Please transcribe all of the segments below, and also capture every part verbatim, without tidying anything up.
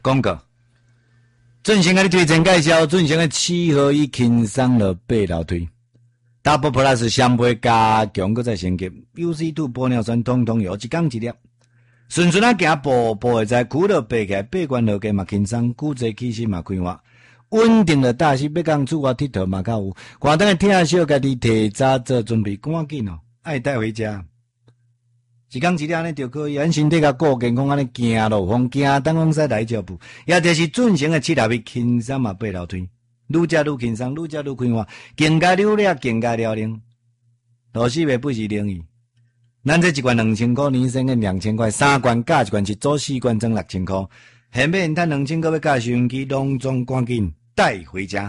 广告。准先甲你推荐介绍，准先的七合一轻松了八楼推。Double Plus 双倍加强，搁再升级 U C 二 玻尿酸通通有，一缸一粒。顺顺啊行步步会在骨头爬起来，八关落架嘛轻松，骨质气息嘛开活，稳定的大势要讲出我佚佗嘛较有。赶等下听小家己提早做准备，赶紧哦，爱带回家。一缸一粒安尼就可以，咱身体较顾健康，安尼行路风行东风西来脚步，也就是准成的七合一轻松嘛八楼推。愈食愈轻松，愈食愈开花，更加流量，更加辽宁。老四妹不是灵异，咱这一罐两千块，年薪个两千块，三罐加一罐一组四罐装六千块，现买赚两千块要加收音机，拢总赶紧带回家。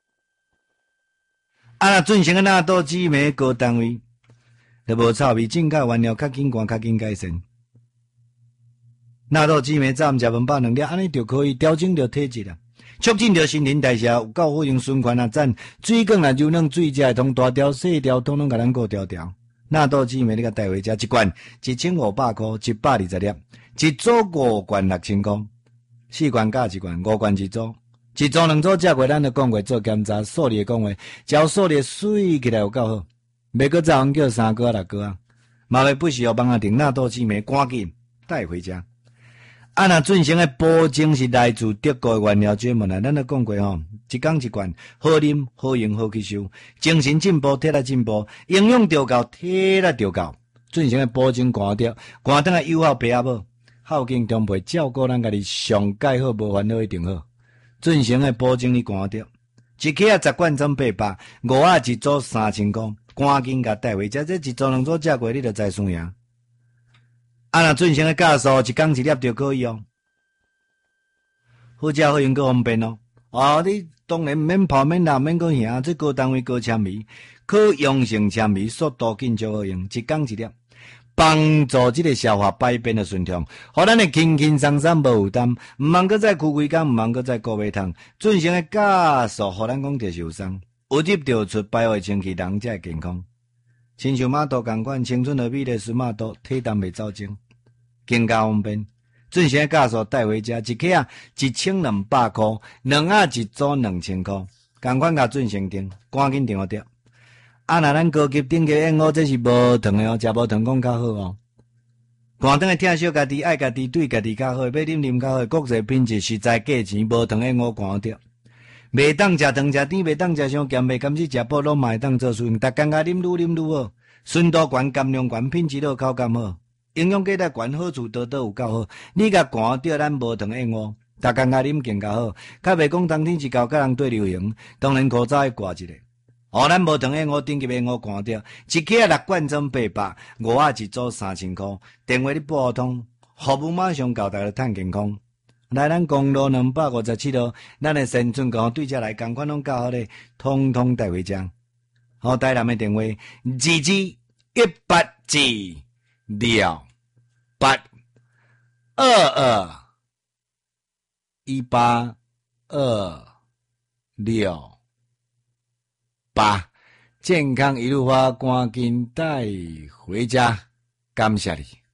啊，那准成个纳豆紫莓高单位，就无臭味，正价原料较紧管，较紧改善。纳豆紫莓早午食饭饱两粒，安尼就可以调整着体质啦。促进着新陈代谢，有够好用循环啊！赞水果啊、柔软水食通大条、细条，统统甲咱顾条条。纳豆紫莓你甲带回家，一罐一千五百块，一百二十粒，一组五罐六千块，四罐加一罐，五罐一组，一组两组食过，咱就讲过做检查，数字讲话，只要数字水起来有够好，袂阁早叫三个六个啊，嘛袂不需要帮阿订纳豆紫莓，赶紧带回家。啊，那准成的保证是来自德国的原料专门啊，咱都讲过吼，一缸一罐，好啉、好用、好吸收，精神进步、体力进步，营养就够，体力就够。准成的保证寒着，寒等下友好白阿无，孝敬长辈，照顾咱家己上介好，无烦恼一定好。准成的保证你寒着，一克啊十罐装八百，五啊一组三千块，赶紧甲带回家，这一组两组食过，你就知输赢。啊，那准成的价数一缸一粒就可以哦，好食好用，够方便哦。哦，你当然免泡免辣免搁咸，这高单位高纤维，可用性纤维，速度紧就好用，一缸一粒，帮助这个消化排便的顺畅，互咱的轻轻松松无负担，毋茫搁再开规工，毋茫搁再顾胃痛。准成的价数，互咱讲着受伤，有入就出，排位清气，人才会健康。亲像马肚同款，青春的美丽是马肚，体重袂走精，更加方便。准成的价数带回家，一克啊一千两百块，两啊一组两千块，同款甲准成订，赶紧订着。啊，那咱高级顶级燕窝，这是无糖的哦，食无糖讲较好哦。寒顿的听小家己，爱家己对家己较好，要啉啉较好，国际品质实在价钱，无糖燕窝寒着。袂当食糖食甜，袂当食伤咸，袂甘是食补拢嘛会当做事用，逐工甲啉愈啉愈好，纯度悬，含量悬，品质好，口感好，营养价值悬，好处多多有够好。你甲寒着咱无糖燕窝，逐工甲啉更加好，较袂讲冬天一到甲人对流行，当然口罩要挂一个。哦，咱无糖燕窝顶级燕窝寒着，一克六罐装八百，五啊一组三千块，电话你拨通，服务马上到，大家趁健康。来咱公路两百五十七号，咱的新春港对遮来，同款拢较好咧，通通带回家。好，台南的电话：二二一八二六八二二一八二六八，健康一路发，赶紧带回家，感谢你。